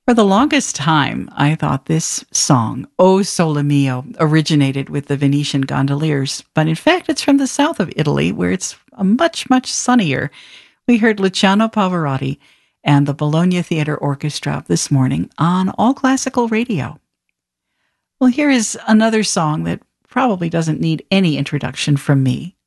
For the longest time, I thought this song, O Sole Mio, originated with the Venetian gondoliers, but in fact, it's from the south of Italy, where it's much, much sunnier. We heard Luciano Pavarotti and the Bologna Theatre Orchestra this morning on All Classical Radio. Well, here is another song that probably doesn't need any introduction from me.